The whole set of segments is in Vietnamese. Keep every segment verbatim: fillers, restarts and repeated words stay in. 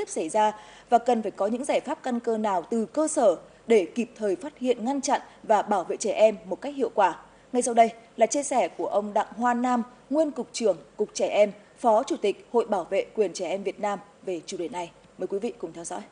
tiếp xảy ra và cần phải có những giải pháp căn cơ nào từ cơ sở để kịp thời phát hiện, ngăn chặn và bảo vệ trẻ em một cách hiệu quả. Ngay sau đây là chia sẻ của ông Đặng Hoa Nam, nguyên Cục trưởng Cục Trẻ Em, Phó Chủ tịch Hội Bảo vệ quyền trẻ em Việt Nam về chủ đề này. Mời quý vị cùng theo dõi.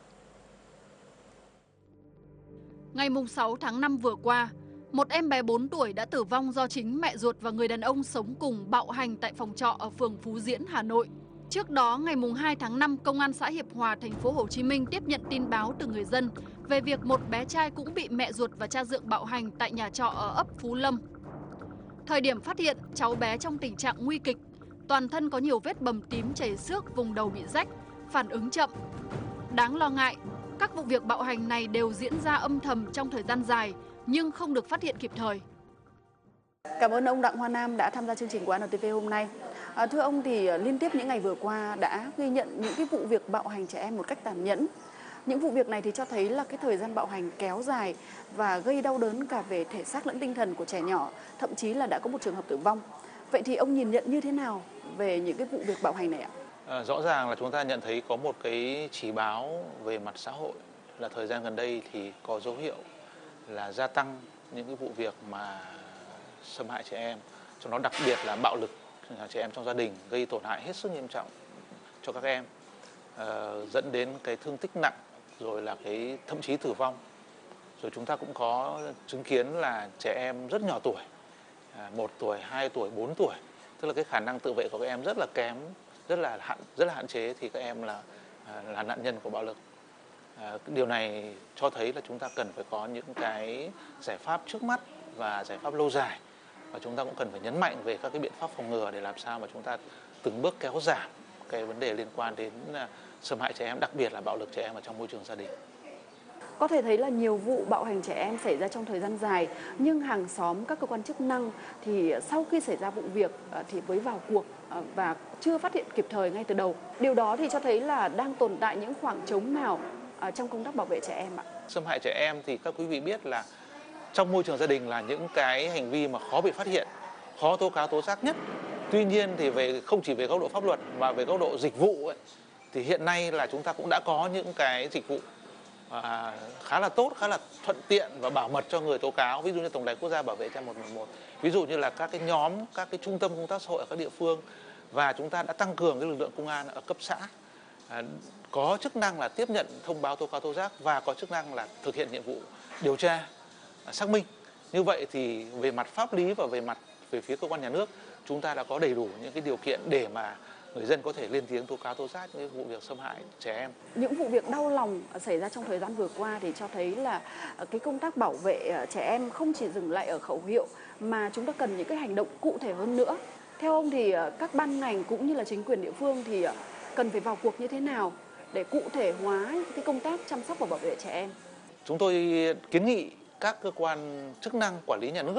Ngày sáu tháng năm vừa qua, một em bé bốn tuổi đã tử vong do chính mẹ ruột và người đàn ông sống cùng bạo hành tại phòng trọ ở phường Phú Diễn, Hà Nội. Trước đó, ngày hai tháng năm, Công an xã Hiệp Hòa, thành phố Hồ Chí Minh tiếp nhận tin báo từ người dân về việc một bé trai cũng bị mẹ ruột và cha dượng bạo hành tại nhà trọ ở ấp Phú Lâm. Thời điểm phát hiện, cháu bé trong tình trạng nguy kịch, toàn thân có nhiều vết bầm tím chảy xước, vùng đầu bị rách, phản ứng chậm. Đáng lo ngại, các vụ việc bạo hành này đều diễn ra âm thầm trong thời gian dài nhưng không được phát hiện kịp thời. Cảm ơn ông Đặng Hoa Nam đã tham gia chương trình của a en tê vê hôm nay. À, thưa ông thì liên tiếp những ngày vừa qua đã ghi nhận những cái vụ việc bạo hành trẻ em một cách tàn nhẫn. Những vụ việc này thì cho thấy là cái thời gian bạo hành kéo dài và gây đau đớn cả về thể xác lẫn tinh thần của trẻ nhỏ, thậm chí là đã có một trường hợp tử vong. Vậy thì ông nhìn nhận như thế nào về những cái vụ việc bạo hành này ạ? À, rõ ràng là chúng ta nhận thấy có một cái chỉ báo về mặt xã hội là thời gian gần đây thì có dấu hiệu là gia tăng những cái vụ việc mà xâm hại trẻ em, trong đó đặc biệt là bạo lực trẻ em trong gia đình, gây tổn hại hết sức nghiêm trọng cho các em, à, dẫn đến cái thương tích nặng, rồi là cái thậm chí tử vong. Rồi chúng ta cũng có chứng kiến là trẻ em rất nhỏ tuổi, à, một tuổi, hai tuổi, bốn tuổi, tức là cái khả năng tự vệ của các em rất là kém, rất là hạn rất là hạn chế, thì các em là là nạn nhân của bạo lực. À, điều này cho thấy là chúng ta cần phải có những cái giải pháp trước mắt và giải pháp lâu dài, và chúng ta cũng cần phải nhấn mạnh về các cái biện pháp phòng ngừa để làm sao mà chúng ta từng bước kéo giảm cái vấn đề liên quan đến xâm hại trẻ em, đặc biệt là bạo lực trẻ em ở trong môi trường gia đình. Có thể thấy là nhiều vụ bạo hành trẻ em xảy ra trong thời gian dài, nhưng hàng xóm, các cơ quan chức năng thì sau khi xảy ra vụ việc thì mới vào cuộc và chưa phát hiện kịp thời ngay từ đầu. Điều đó thì cho thấy là đang tồn tại những khoảng trống nào trong công tác bảo vệ trẻ em ạ? Xâm hại trẻ em thì các quý vị biết là trong môi trường gia đình là những cái hành vi mà khó bị phát hiện, khó tố cáo tố giác nhất. Tuy nhiên thì về không chỉ về góc độ pháp luật mà về góc độ dịch vụ ấy, thì hiện nay là chúng ta cũng đã có những cái dịch vụ à, khá là tốt, khá là thuận tiện và bảo mật cho người tố cáo, ví dụ như Tổng đài Quốc gia Bảo vệ trẻ em một một một, ví dụ như là các cái nhóm, các cái trung tâm công tác xã hội ở các địa phương, và chúng ta đã tăng cường cái lực lượng công an ở cấp xã, à, có chức năng là tiếp nhận thông báo tố cáo tố giác và có chức năng là thực hiện nhiệm vụ điều tra, à, xác minh. Như vậy thì về mặt pháp lý và về mặt về phía cơ quan nhà nước, chúng ta đã có đầy đủ những cái điều kiện để mà người dân có thể lên tiếng tố cáo tố giác những vụ việc xâm hại trẻ em. Những vụ việc đau lòng xảy ra trong thời gian vừa qua thì cho thấy là cái công tác bảo vệ trẻ em không chỉ dừng lại ở khẩu hiệu mà chúng ta cần những cái hành động cụ thể hơn nữa. Theo ông thì các ban ngành cũng như là chính quyền địa phương thì cần phải vào cuộc như thế nào để cụ thể hóa cái công tác chăm sóc và bảo vệ trẻ em? Chúng tôi kiến nghị các cơ quan chức năng quản lý nhà nước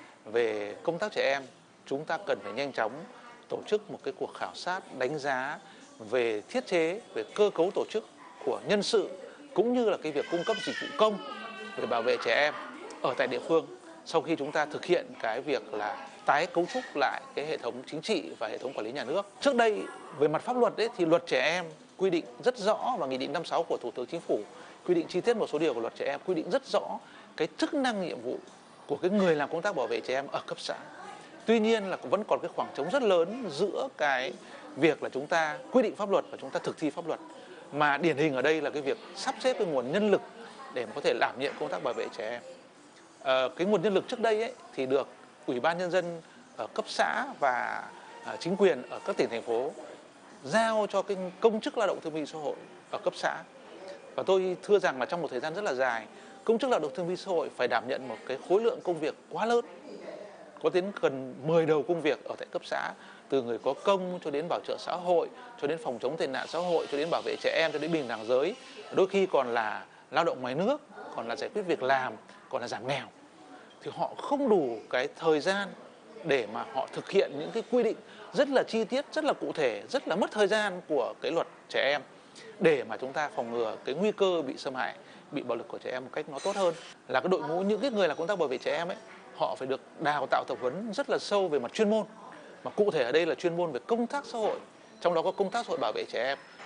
về công tác trẻ em, chúng ta cần phải nhanh chóng tổ chức một cái cuộc khảo sát đánh giá về thiết chế, về cơ cấu tổ chức của nhân sự, cũng như là cái việc cung cấp dịch vụ công về bảo vệ trẻ em ở tại địa phương, sau khi chúng ta thực hiện cái việc là tái cấu trúc lại cái hệ thống chính trị và hệ thống quản lý nhà nước. Trước đây về mặt pháp luật ấy, thì luật trẻ em quy định rất rõ, và nghị định năm sáu của Thủ tướng Chính phủ quy định chi tiết một số điều của luật trẻ em, quy định rất rõ cái chức năng nhiệm vụ của cái người làm công tác bảo vệ trẻ em ở cấp xã. Tuy nhiên là vẫn còn cái khoảng trống rất lớn giữa cái việc là chúng ta quy định pháp luật và chúng ta thực thi pháp luật. Mà điển hình ở đây là cái việc sắp xếp cái nguồn nhân lực để mà có thể đảm nhiệm công tác bảo vệ trẻ em. À, cái nguồn nhân lực trước đây ấy, thì được Ủy ban Nhân dân ở cấp xã và à, chính quyền ở các tỉnh, thành phố giao cho cái công chức lao động thương binh xã hội ở cấp xã. Và tôi thưa rằng là trong một thời gian rất là dài, công chức lao động thương binh xã hội phải đảm nhận một cái khối lượng công việc quá lớn, có đến gần mười đầu công việc ở tại cấp xã, từ người có công cho đến bảo trợ xã hội, cho đến phòng chống tệ nạn xã hội, cho đến bảo vệ trẻ em, cho đến bình đẳng giới, đôi khi còn là lao động ngoài nước, còn là giải quyết việc làm, còn là giảm nghèo. Thì họ không đủ cái thời gian để mà họ thực hiện những cái quy định rất là chi tiết, rất là cụ thể, rất là mất thời gian của cái luật trẻ em để mà chúng ta phòng ngừa cái nguy cơ bị xâm hại, bị bạo lực của trẻ em một cách nó tốt hơn. Là cái đội ngũ những cái người làm công tác bảo vệ trẻ em ấy, họ phải được đào tạo tập huấn rất là sâu về mặt chuyên môn, mà cụ thể ở đây là chuyên môn về công tác xã hội, trong đó có công tác xã hội bảo vệ trẻ em,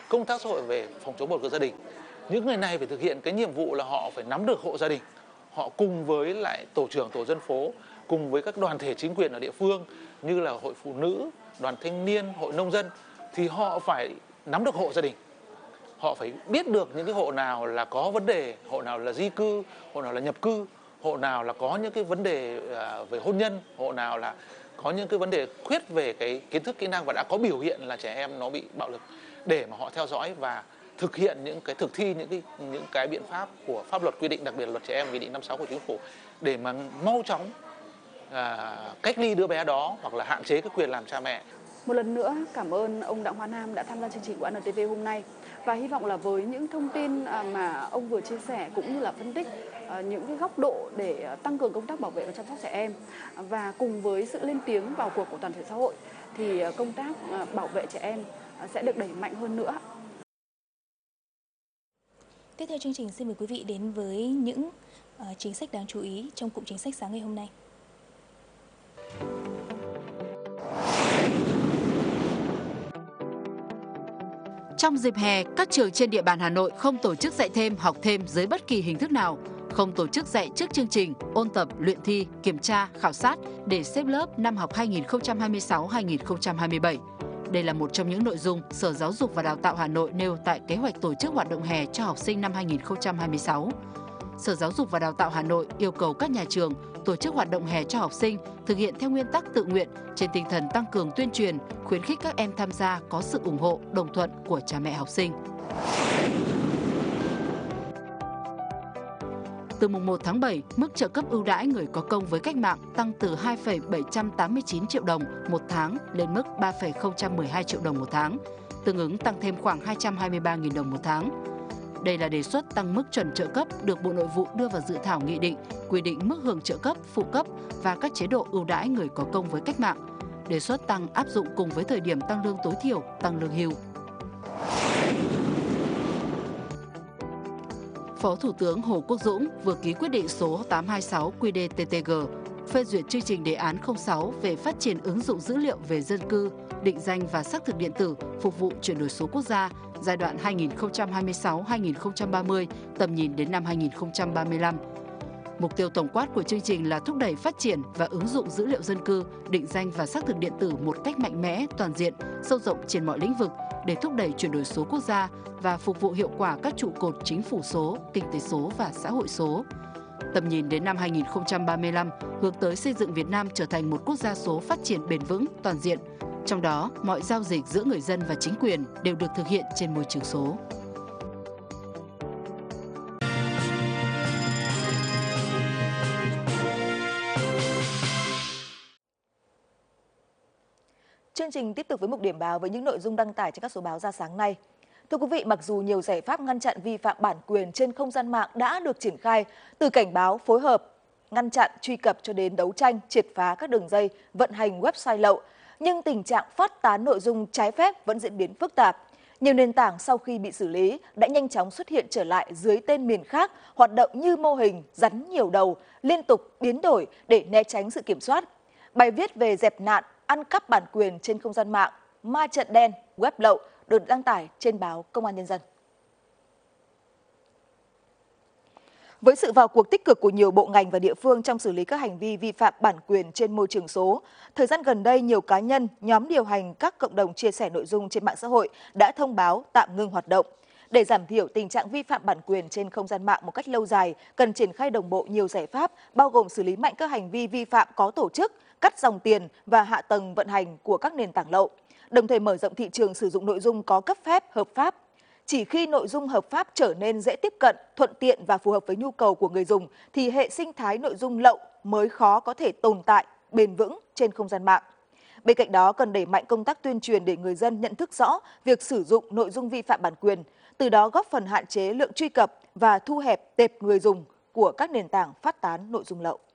công tác xã hội về phòng chống bạo lực gia đình. Những người này phải thực hiện cái nhiệm vụ là họ phải nắm được hộ gia đình, họ cùng với lại tổ trưởng tổ dân phố, cùng với các đoàn thể chính quyền ở địa phương như là hội phụ nữ, đoàn thanh niên, hội nông dân, thì họ phải nắm được hộ gia đình. Họ phải biết được những cái hộ nào là có vấn đề, hộ nào là di cư, hộ nào là nhập cư, hộ nào là có những cái vấn đề về hôn nhân, hộ nào là có những cái vấn đề khuyết về cái kiến thức kỹ năng và đã có biểu hiện là trẻ em nó bị bạo lực, để mà họ theo dõi và thực hiện những cái thực thi những cái những cái biện pháp của pháp luật quy định, đặc biệt là luật trẻ em, nghị định năm sáu của chính phủ, để mà mau chóng à, cách ly đứa bé đó hoặc là hạn chế cái quyền làm cha mẹ. Một lần nữa cảm ơn ông Đặng Hoa Nam đã tham gia chương trình của en tê vê hôm nay, và hy vọng là với những thông tin mà ông vừa chia sẻ cũng như là phân tích những cái góc độ để tăng cường công tác bảo vệ và chăm sóc trẻ em, và cùng với sự lên tiếng vào cuộc của toàn thể xã hội thì công tác bảo vệ trẻ em sẽ được đẩy mạnh hơn nữa. Tiếp theo chương trình, xin mời quý vị đến với những uh, chính sách đáng chú ý trong cụm chính sách sáng ngày hôm nay. Trong dịp hè, các trường trên địa bàn Hà Nội không tổ chức dạy thêm, học thêm dưới bất kỳ hình thức nào, không tổ chức dạy trước chương trình, ôn tập, luyện thi, kiểm tra, khảo sát để xếp lớp năm học hai nghìn không trăm hai mươi sáu hai nghìn không trăm hai mươi bảy. Đây là một trong những nội dung Sở Giáo dục và Đào tạo Hà Nội nêu tại kế hoạch tổ chức hoạt động hè cho học sinh năm hai nghìn không trăm hai mươi sáu. Sở Giáo dục và Đào tạo Hà Nội yêu cầu các nhà trường tổ chức hoạt động hè cho học sinh thực hiện theo nguyên tắc tự nguyện, trên tinh thần tăng cường tuyên truyền, khuyến khích các em tham gia có sự ủng hộ, đồng thuận của cha mẹ học sinh. Từ mùng một tháng bảy, mức trợ cấp ưu đãi người có công với cách mạng tăng từ hai phẩy bảy trăm tám mươi chín triệu đồng một tháng lên mức ba phẩy không một hai triệu đồng một tháng, tương ứng tăng thêm khoảng hai trăm hai mươi ba nghìn đồng một tháng. Đây là đề xuất tăng mức chuẩn trợ cấp được Bộ Nội vụ đưa vào dự thảo nghị định quy định mức hưởng trợ cấp, phụ cấp và các chế độ ưu đãi người có công với cách mạng. Đề xuất tăng áp dụng cùng với thời điểm tăng lương tối thiểu, tăng lương hưu. Phó Thủ tướng Hồ Quốc Dũng vừa ký quyết định số tám trăm hai mươi sáu Q D T T G phê duyệt chương trình đề án không sáu về phát triển ứng dụng dữ liệu về dân cư, định danh và xác thực điện tử phục vụ chuyển đổi số quốc gia giai đoạn hai nghìn không trăm hai mươi sáu đến hai nghìn không trăm ba mươi, tầm nhìn đến năm hai nghìn không trăm ba mươi lăm. Mục tiêu tổng quát của chương trình là thúc đẩy phát triển và ứng dụng dữ liệu dân cư, định danh và xác thực điện tử một cách mạnh mẽ, toàn diện, sâu rộng trên mọi lĩnh vực để thúc đẩy chuyển đổi số quốc gia và phục vụ hiệu quả các trụ cột chính phủ số, kinh tế số và xã hội số. Tầm nhìn đến năm hai nghìn không trăm ba mươi lăm hướng tới xây dựng Việt Nam trở thành một quốc gia số phát triển bền vững, toàn diện. Trong đó, mọi giao dịch giữa người dân và chính quyền đều được thực hiện trên môi trường số. Chương trình tiếp tục với mục điểm báo với những nội dung đăng tải trên các số báo ra sáng nay. Thưa quý vị, mặc dù nhiều giải pháp ngăn chặn vi phạm bản quyền trên không gian mạng đã được triển khai, từ cảnh báo, phối hợp, ngăn chặn, truy cập cho đến đấu tranh, triệt phá các đường dây, vận hành website lậu, nhưng tình trạng phát tán nội dung trái phép vẫn diễn biến phức tạp. Nhiều nền tảng sau khi bị xử lý đã nhanh chóng xuất hiện trở lại dưới tên miền khác, hoạt động như mô hình rắn nhiều đầu, liên tục biến đổi để né tránh sự kiểm soát. Bài viết về dẹp nạn, ăn cắp bản quyền trên không gian mạng, ma trận đen, web lậu được đăng tải trên báo Công an Nhân dân. Với sự vào cuộc tích cực của nhiều bộ ngành và địa phương trong xử lý các hành vi vi phạm bản quyền trên môi trường số, thời gian gần đây nhiều cá nhân, nhóm điều hành các cộng đồng chia sẻ nội dung trên mạng xã hội đã thông báo tạm ngưng hoạt động. Để giảm thiểu tình trạng vi phạm bản quyền trên không gian mạng một cách lâu dài, cần triển khai đồng bộ nhiều giải pháp, bao gồm xử lý mạnh các hành vi vi phạm có tổ chức, cắt dòng tiền và hạ tầng vận hành của các nền tảng lậu, đồng thời mở rộng thị trường sử dụng nội dung có cấp phép hợp pháp. Chỉ khi nội dung hợp pháp trở nên dễ tiếp cận, thuận tiện và phù hợp với nhu cầu của người dùng, thì hệ sinh thái nội dung lậu mới khó có thể tồn tại bền vững trên không gian mạng. Bên cạnh đó, cần đẩy mạnh công tác tuyên truyền để người dân nhận thức rõ việc sử dụng nội dung vi phạm bản quyền, từ đó góp phần hạn chế lượng truy cập và thu hẹp tệp người dùng của các nền tảng phát tán nội dung lậu.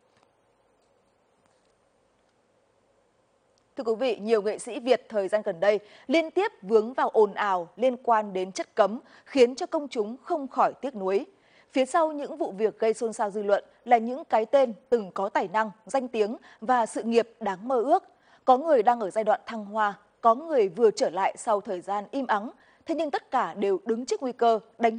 Thưa quý vị, nhiều nghệ sĩ Việt thời gian gần đây liên tiếp vướng vào ồn ào liên quan đến chất cấm, khiến cho công chúng không khỏi tiếc nuối. Phía sau những vụ việc gây xôn xao dư luận là những cái tên từng có tài năng, danh tiếng và sự nghiệp đáng mơ ước. Có người đang ở giai đoạn thăng hoa, có người vừa trở lại sau thời gian im ắng, thế nhưng tất cả đều đứng trước nguy cơ đánh